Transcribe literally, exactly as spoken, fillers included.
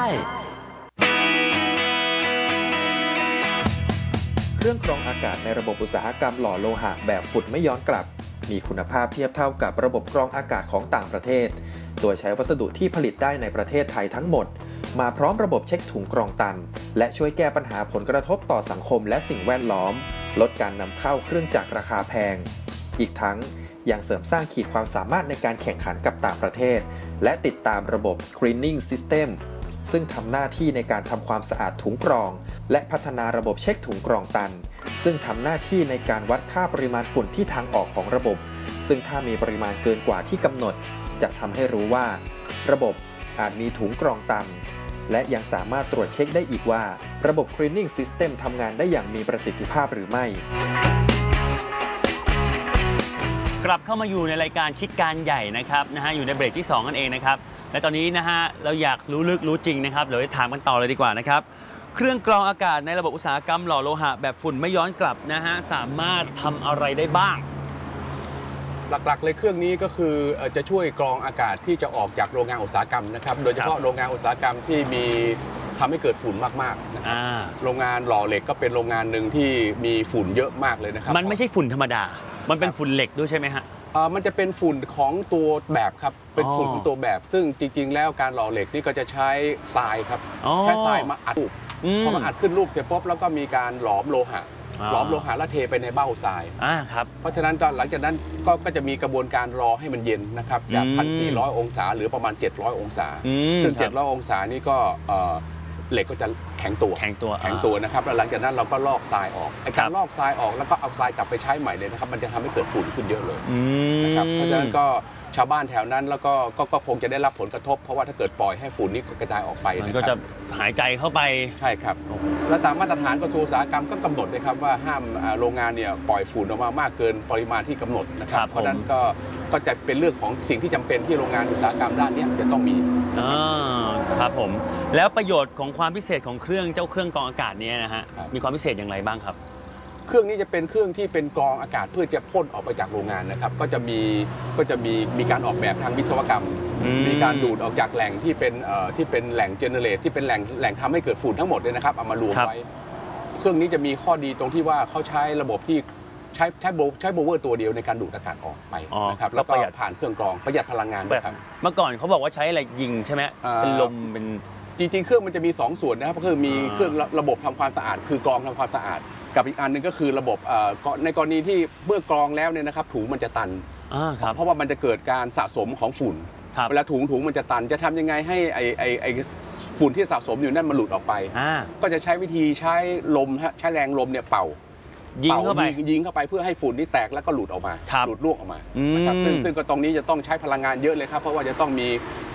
เครื่องกรองอากาศในระบบอุตสาหกรรมหล่อโลหะแบบฝุ่นไม่ย้อนกลับมีคุณภาพเทียบเท่ากับระบบกรองอากาศของต่างประเทศโดยใช้วัสดุที่ผลิตได้ในประเทศไทยทั้งหมดมาพร้อมระบบเช็คถุงกรองตันและช่วยแก้ปัญหาผลกระทบต่อสังคมและสิ่งแวดล้อมลดการนำเข้าเครื่องจักรราคาแพงอีกทั้งยังเสริมสร้างขีดความสามารถในการแข่งขันกับต่างประเทศและติดตามระบบ Greening System ซึ่งทำหน้าที่ในการทำความสะอาดถุงกรองและพัฒนาระบบเช็คถุงกรองตันซึ่งทำหน้าที่ในการวัดค่าปริมาณฝุ่นที่ทางออกของระบบซึ่งถ้ามีปริมาณเกินกว่าที่กำหนดจะทำให้รู้ว่าระบบอาจมีถุงกรองตันและยังสามารถตรวจเช็คได้อีกว่าระบบ Cleaning System ทำงานได้อย่างมีประสิทธิภาพหรือไม่กลับเข้ามาอยู่ในรายการคิดการใหญ่นะครับนะฮะอยู่ในเบรกที่สองนั่นเองนะครับและตอนนี้นะฮะเราอยากรู้ลึกรู้จริงนะครับเดี๋ยวถามกันต่อเลยดีกว่านะครับเครื่องกรองอากาศในระบบอุตสาหกรรมหล่อโลหะแบบฝุ่นไม่ย้อนกลับนะฮะสามารถทำอะไรได้บ้างหลักๆเลยเครื่องนี้ก็คือจะช่วยกรองอากาศที่จะออกจากโรงงานอุตสาหกรรมนะครับโดยเฉพาะโรงงานอุตสาหกรรมที่มีทำให้เกิดฝุ่นมากๆนะครับโรงงานหล่อเหล็กก็เป็นโรงงานหนึ่งที่มีฝุ่นเยอะมากเลยนะครับมันไม่ใช่ฝุ่นธรรมดามันเป็นฝุ่นเหล็กด้วยใช่ไหมฮะมันจะเป็นฝุ่นของตัวแบบครับเป็นฝุ่นของตัวแบบซึ่งจริงๆแล้วการหล่อเหล็กนี่ก็จะใช้ทรายครับใช้ทรายมาอัดรูปพอมาอัดขึ้นรูปเสร็จปุ๊บแล้วก็มีการหลอมโลหะหลอมโลหะแล้วเทไปในเบ้าทรายเพราะฉะนั้นหลังจากนั้นก็ก็จะมีกระบวนการรอให้มันเย็นนะครับจาก หนึ่งพันสี่ร้อย องศาหรือประมาณเจ็ดร้อยองศาซึ่งเจ็ดร้อยองศานี่ก็เหล็กก็จะแข็งตัวแข็งตัวแข็งตัวนะครับแล้วหลังจากนั้นเราก็ลอกทรายออกไอ้การลอกทรายออกแล้วก็เอาทรายกลับไปใช้ใหม่เลยนะครับมันจะทำให้เกิดฝุ่นขึ้นเยอะเลยนะครับเพราะฉะนั้นก็ชาวบ้านแถวนั้นแล้วก็ก็คงจะได้รับผลกระทบเพราะว่าถ้าเกิดปล่อยให้ฝุ่นนี้กระจายออกไปมันก็จะหายใจเข้าไปใช่ครับและตามมาตรฐานกระทรวงอุตสาหกรรมก็กำหนดเลยครับว่าห้ามโรงงานเนี่ยปล่อยฝุ่นออกมามากเกินปริมาณที่กำหนดนะครับเพราะฉะนั้นก็ก็จะเป็นเรื่องของสิ่งที่จำเป็นที่โรงงานอุตสาหกรรมด้านนี้จะต้องมีครับผมแล้วประโยชน์ของความพิเศษของเครื่องเจ้าเครื่องกรองอากาศนี้นะฮะมีความพิเศษอย่างไรบ้างครับเครื่องนี้จะเป็นเครื่องที่เป็นกรองอากาศเพื่อจะพ่นออกไปจากโรงงานนะครับก็จะมีก็จะมีมีการออกแบบทางวิศวกรรมมีการดูดออกจากแหล่งที่เป็นเอ่อที่เป็นแหล่งเจเนเรตที่เป็นแหล่งแหล่งทำให้เกิดฝุ่นทั้งหมดเลยนะครับเอามารวมไว้เครื่องนี้จะมีข้อดีตรงที่ว่าเขาใช้ระบบที่ใช้ใช้โบใช้โบเวอร์ตัวเดียวในการดูดอากาศออกไปนะครับแล้วก็ผ่านเครื่องกรองประหยัดพลังงานด้วยครับเมื่อก่อนเขาบอกว่าใช้อะไรยิงใช่ไหมเป็นลมเป็นจริงๆเครื่องมันจะมีสองส่วนนะครับก็คือมีเครื่องระบบทำความสะอาดคือกรองทำความสะอาดกับอีกอันหนึ่งก็คือระบบในกรณีที่เมื่อกรองแล้วเนี่ยนะครับถุงมันจะตันเพราะว่ามันจะเกิดการสะสมของฝุ่นเวลาถุงถุงมันจะตันจะทำยังไงให้ไอไอไอฝุ่นที่สะสมอยู่นั่นมันหลุดออกไปก็จะใช้วิธีใช้ลมใช้แรงลมเนี่ยเป่ายิงเข้าไปยิงเข้าไปเพื่อให้ฝุ่นนี่แตกแล้วก็หลุดออกมาหลุดล่วงออกมานะครับซึ่งซึ่งก็ตรงนี้จะต้องใช้พลังงานเยอะเลยครับเพราะว่าจะต้องมี